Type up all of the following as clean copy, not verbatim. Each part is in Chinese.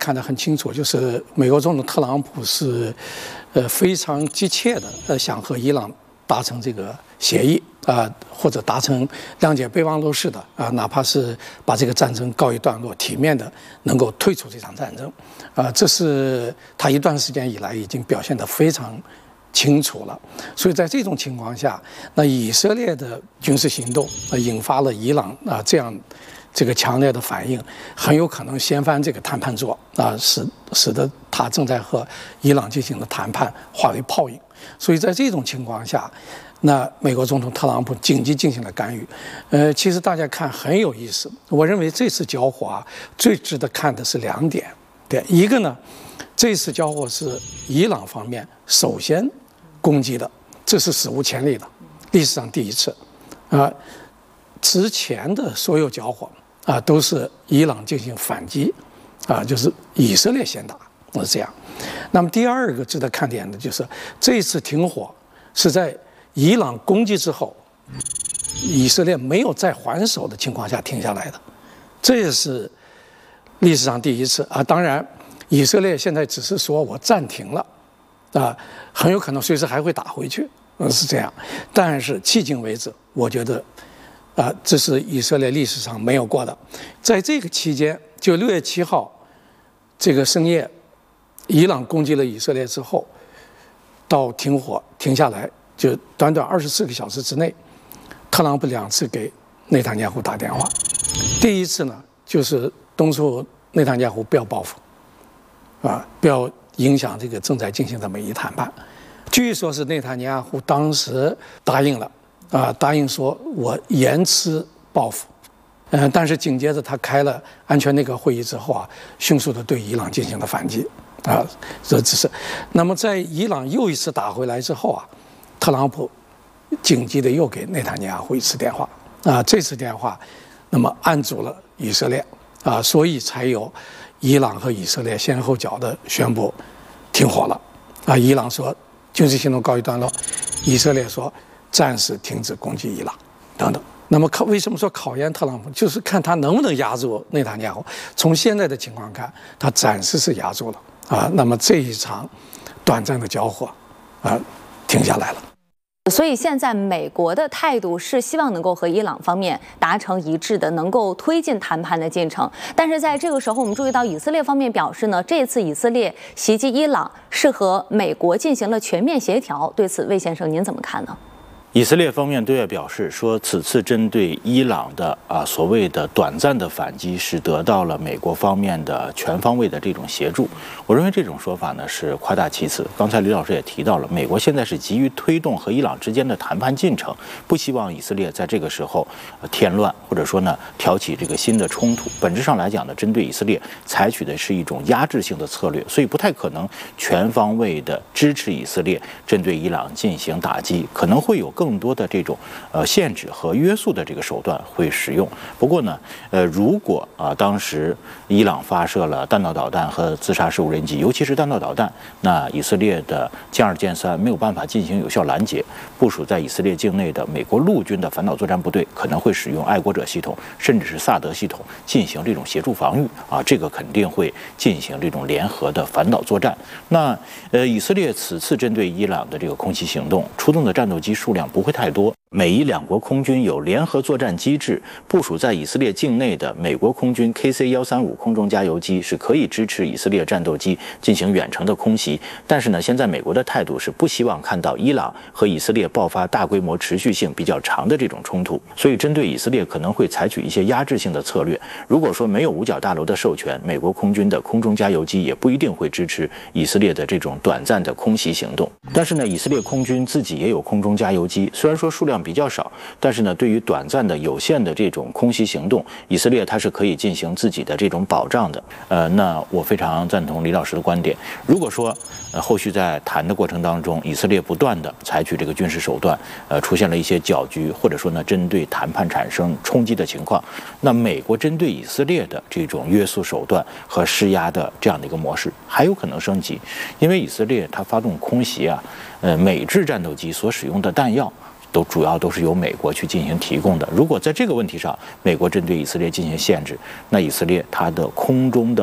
看得很清楚，就是美国总统特朗普是非常急切的想和伊朗达成这个协议或者达成谅解备忘录式的哪怕是把这个战争告一段落，体面的能够退出这场战争这是他一段时间以来已经表现得非常清楚了。所以在这种情况下，那以色列的军事行动引发了伊朗这样这个强烈的反应，很有可能掀翻这个谈判桌使得他正在和伊朗进行的谈判化为泡影。所以在这种情况下，那美国总统特朗普紧急进行了干预。其实大家看很有意思，我认为这次交火最值得看的是2点。对，一个呢，这次交火是伊朗方面首先攻击的，这是史无前例的，历史上第一次。之前的所有交火都是伊朗进行反击就是以色列先打，是这样。那么第二个值得看点的就是这次停火是在伊朗攻击之后，以色列没有再还手的情况下停下来的，这也是历史上第一次当然，以色列现在只是说我暂停了很有可能随时还会打回去，是这样。但是迄今为止，我觉得这是以色列历史上没有过的。在这个期间，就6月7号这个深夜，伊朗攻击了以色列之后，到停火停下来，就短短24个小时之内，特朗普2次给内塔尼亚胡打电话。第一次呢，就是敦促内塔尼亚胡不要报复不要影响这个正在进行的美伊谈判。据说是内塔尼亚胡当时答应了答应说我延迟报复但是紧接着他开了安全内阁会议之后迅速的对伊朗进行了反击这只是。那么在伊朗又一次打回来之后特朗普紧急的又给内塔尼亚胡一次电话这次电话那么按住了以色列所以才有伊朗和以色列先后脚的宣布停火了伊朗说军事行动告一段落，以色列说暂时停止攻击伊朗等等。那么为什么说考验特朗普，就是看他能不能压住内塔尼亚胡。从现在的情况看，他暂时是压住了那么这一场短暂的交火停下来了。 所以现在美国的态度是希望能够和伊朗方面达成一致的，能够推进谈判的进程。但是在这个时候，我们注意到以色列方面表示呢，这次以色列袭击伊朗是和美国进行了全面协调。对此，魏先生您怎么看呢？ 以色列方面对外表示说，此次针对伊朗的所谓的短暂的反击是得到了美国方面的全方位的这种协助。我认为这种说法呢是夸大其词。刚才李老师也提到了，美国现在是急于推动和伊朗之间的谈判进程，不希望以色列在这个时候添乱，或者说呢挑起这个新的冲突。本质上来讲呢，针对以色列采取的是一种压制性的策略，所以不太可能全方位的支持以色列针对伊朗进行打击，可能会有更多的这种限制和约束的这个手段会使用。不过呢，如果当时伊朗发射了弹道导弹和自杀式无人机，尤其是弹道导弹，那以色列的歼2、歼3没有办法进行有效拦截。部署在以色列境内的美国陆军的反导作战部队可能会使用爱国者系统，甚至是萨德系统进行这种协助防御这个肯定会进行这种联合的反导作战。那以色列此次针对伊朗的这个空袭行动，出动的战斗机数量不会太多。美伊两国空军有联合作战机制，部署在以色列境内的美国空军 KC-135空中加油机是可以支持以色列战斗机进行远程的空袭。但是呢，现在美国的态度是不希望看到伊朗和以色列爆发大规模、持续性比较长的这种冲突，所以针对以色列可能会采取一些压制性的策略。如果说没有五角大楼的授权，美国空军的空中加油机也不一定会支持以色列的这种短暂的空袭行动。但是呢，以色列空军自己也有空中加油机，虽然说数量比较少，但是呢，对于短暂的有限的这种空袭行动，以色列它是可以进行自己的这种保障的。那我非常赞同李老师的观点。如果说后续在谈的过程当中，以色列不断的采取这个军事手段，出现了一些搅局，或者说呢针对谈判产生冲击的情况，那美国针对以色列的这种约束手段和施压的这样的一个模式还有可能升级，因为以色列它发动空袭美制战斗机所使用的弹药主要都是由美国去进行提供的。如果在这个问题上，美国针对以色列进行限制，那以色列它的空中的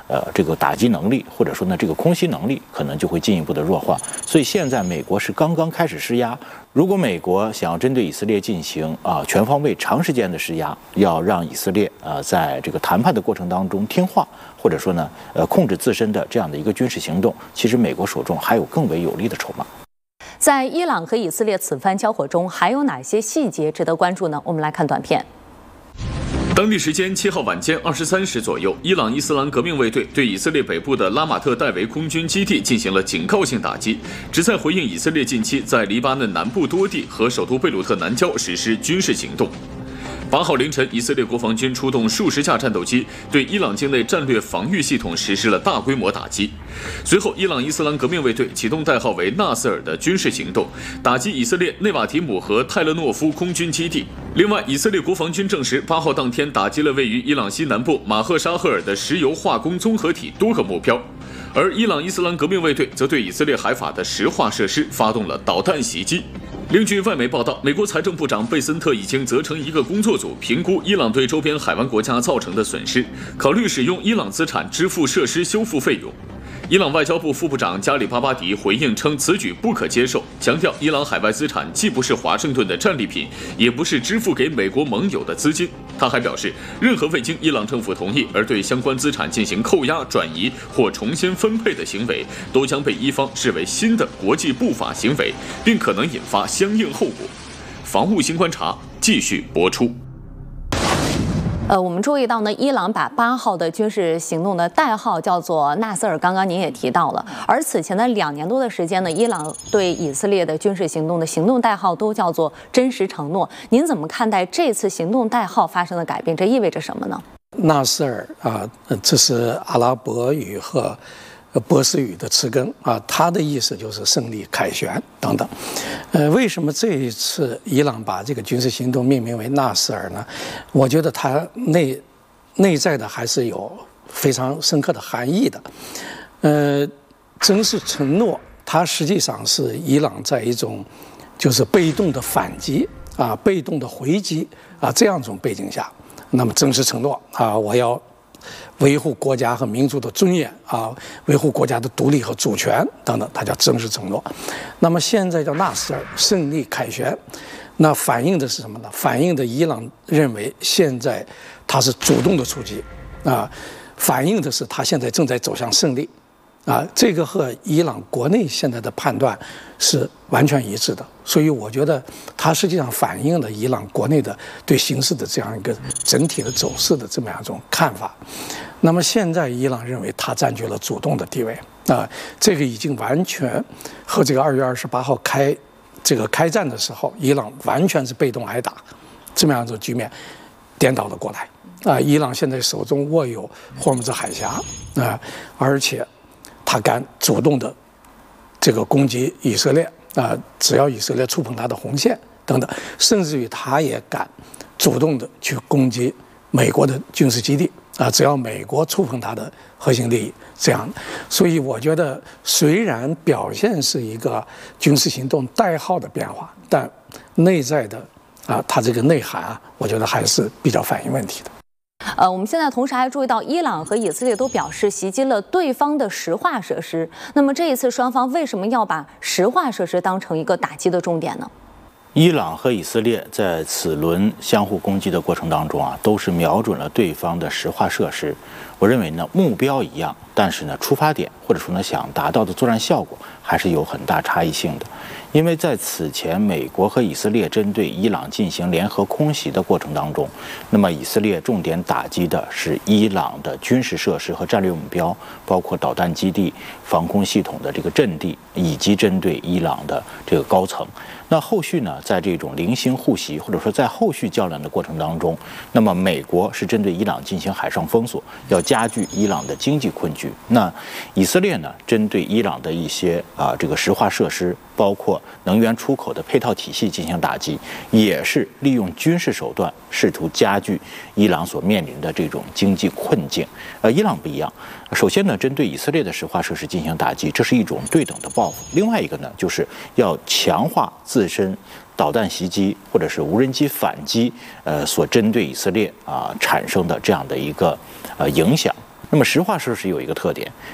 这个打击能力，或者说呢这个空袭能力可能就会进一步的弱化。所以现在美国是刚刚开始施压，如果美国想要针对以色列进行全方位长时间的施压，要让以色列在这个谈判的过程当中听话，或者说呢控制自身的这样的一个军事行动，其实美国手中还有更为有力的筹码。 在伊朗和以色列此番交火中，还有哪些细节值得关注呢？我们来看短片。 当地时间7号晚间23时左右，伊朗伊斯兰革命卫队对以色列北部的拉马特戴维空军基地进行了警告性打击，旨在回应以色列近期在黎巴嫩南部多地和首都贝鲁特南郊实施军事行动。8号凌晨，以色列国防军出动数十架战斗机，对伊朗境内战略防御系统实施了大规模打击。随后，伊朗伊斯兰革命卫队启动代号为纳斯尔的军事行动，打击以色列内瓦提姆和泰勒诺夫空军基地。另外，以色列国防军证实，8号当天打击了位于伊朗西南部马赫沙赫尔的石油化工综合体多个目标。而伊朗伊斯兰革命卫队则对以色列海法的石化设施发动了导弹袭击。另据外媒报道，美国财政部长贝森特已经责成一个工作组评估伊朗对周边海湾国家造成的损失，考虑使用伊朗资产支付设施修复费用。伊朗外交部副部长加里巴巴迪回应称，此举不可接受，强调伊朗海外资产既不是华盛顿的战利品，也不是支付给美国盟友的资金。他还表示，任何未经伊朗政府同意而对相关资产进行扣押、转移或重新分配的行为，都将被伊方视为新的国际不法行为，并可能引发相应后果。防务新观察继续播出。 我们注意到呢，伊朗把8号的军事行动的代号叫做纳斯尔，刚刚您也提到了。而此前的2年多的时间呢，伊朗对以色列的军事行动的行动代号都叫做真实承诺。您怎么看待这次行动代号发生的改变？这意味着什么呢？ 纳斯尔这是阿拉伯语和波斯语的词根它的意思就是胜利、凯旋等等。为什么这一次伊朗把这个军事行动命名为纳斯尔呢？我觉得它内在的还是有非常深刻的含义的。真实承诺，它实际上是伊朗在一种就是被动的反击被动的回击这样一种背景下，那么真实承诺我要维护国家和民族的尊严维护国家的独立和主权等等，它叫真实承诺。那么现在叫纳斯尔，胜利凯旋，那反映的是什么呢？反映的伊朗认为现在它是主动的出击反映的是它现在正在走向胜利这个和伊朗国内现在的判断是完全一致的，所以我觉得它实际上反映了伊朗国内的对形势的这样一个整体的走势的这么样一种看法。那么现在伊朗认为它占据了主动的地位这个已经完全和这个2月28号开战的时候，伊朗完全是被动挨打这么样一种局面颠倒了过来伊朗现在手中握有霍尔木兹海峡而且他敢主动的这个攻击以色列只要以色列触碰他的红线等等，甚至于他也敢主动的去攻击美国的军事基地只要美国触碰他的核心利益这样。所以我觉得虽然表现是一个军事行动代号的变化，但内在的它这个内涵我觉得还是比较反映问题的。 我们现在同时还注意到，伊朗和以色列都表示袭击了对方的石化设施。那么这一次双方为什么要把石化设施当成一个打击的重点呢？ 伊朗和以色列在此轮相互攻击的过程当中都是瞄准了对方的石化设施。我认为呢，目标一样，但是呢，出发点或者说呢，想达到的作战效果还是有很大差异性的。因为在此前美国和以色列针对伊朗进行联合空袭的过程当中，那么以色列重点打击的是伊朗的军事设施和战略目标，包括导弹基地、防空系统的这个阵地，以及针对伊朗的这个高层。那后续呢，在这种零星互袭或者说在后续较量的过程当中，那么美国是针对伊朗进行海上封锁，要加剧伊朗的经济困局。那以色列呢，针对伊朗的一些这个石化设施，包括能源出口的配套体系进行打击，也是利用军事手段试图加剧伊朗所面临的这种经济困境。伊朗不一样，首先呢，针对以色列的石化设施进行打击，这是一种对等的报复。另外一个呢，就是要强化自身导弹袭击或者是无人机反击所针对以色列产生的这样的一个影响。 那么实话实说是有一个特点，